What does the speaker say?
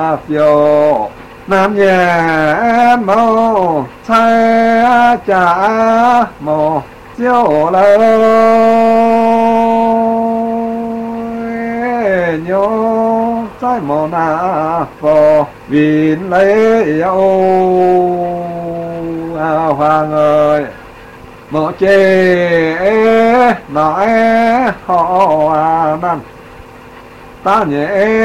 phiêu nam nhẹ mô sai trả mô chiếu lời nhô sai mô na phô vin lấy yêu hoàng ơi mô chê nói họ nan ta nhẹ